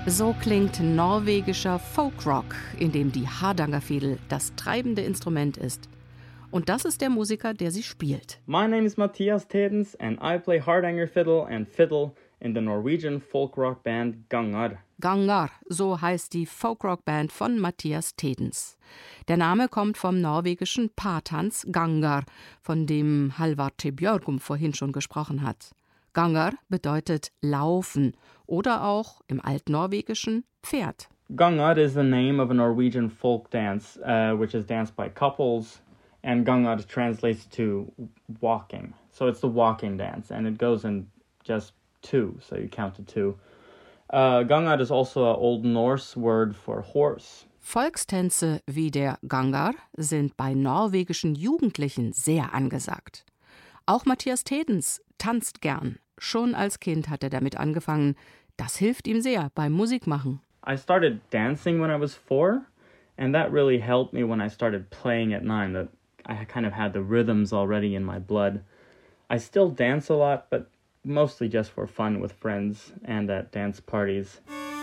So klingt norwegischer Folkrock, in dem die Hardangerfiedel das treibende Instrument ist. Und das ist der Musiker, der sie spielt. My name is Mathias Tedens and I play Hardanger fiddle and fiddle in the Norwegian folk rock band Gangar. Gangar, so heißt die Folkrock-Band von Mathias Tedens. Der Name kommt vom norwegischen Paartanz Gangar, von dem Halvard T. Bjørgum vorhin schon gesprochen hat. Gangar bedeutet laufen oder auch im Altnorwegischen Pferd. Gangar is the name of a Norwegian folk dance, which is danced by couples, and Gangar translates to walking. So it's the walking dance, and it goes in just two, so you count to two. Gangar is also an Old Norse word for horse. Volkstänze wie der Gangar sind bei norwegischen Jugendlichen sehr angesagt. Auch Mathias Tedens tanzt gern. Schon als Kind hat er damit angefangen. Das hilft ihm sehr beim Musikmachen. I started dancing when I was 4, and that really helped me when I started playing at 9. That I kind of had the rhythms already in my blood. I still dance a lot, but mostly just for fun with friends and at dance parties.